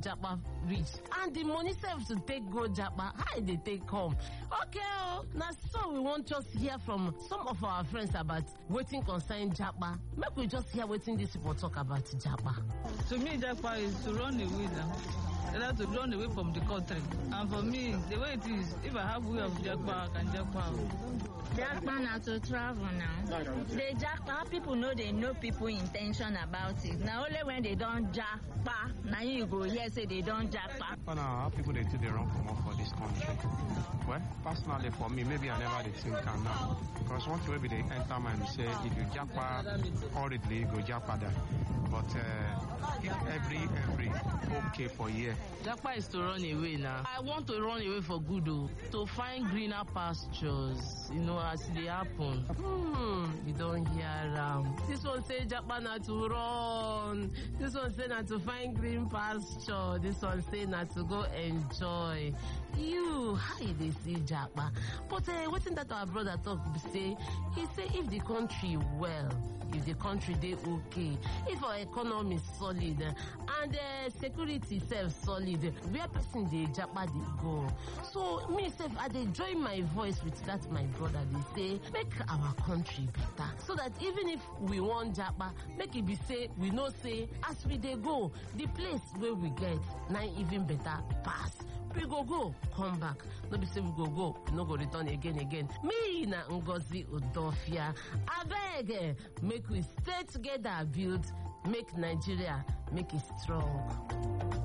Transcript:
japa reach, and the money sef to take go japa, how they take come? Okay, now so we want just hear from some of our friends about wetin concern japa. Make we just hear wetin these people talk about japa. To me, japa is to run away now. They have to run away from the country. And for me, the way it is, if I have way of japa, I can japa. Japa na to travel now. The japa, people know they know people intention about it. Now only when they don't japa, now you go here say they don't japa. But now people they do the wrong for this country. Well, personally for me, maybe I never did think now. Because once you they enter mind say if you japa hurriedly, you go japa there. But every okay for year. Japa is to run away now. I want to run away for good though, to find greener pastures, you know, as they happen. You don't hear this one say japa na to run. This one say na to find green pasture. This one say na to go enjoy. You, how they see japa? But what's that our brother talk say? He say if the country well, if the country they okay, if our economy is solid and security self solid, where person they japa they go. So me self I they join my voice with that my brother they say make our country better, so that even if we want japa, make it be say we know say as we they go, the place where we get now even better pass. We go come back. No be say we go, no go return again. Me na Ngozi Udofia. Abeg, make we stay together, build, make Nigeria, make it strong.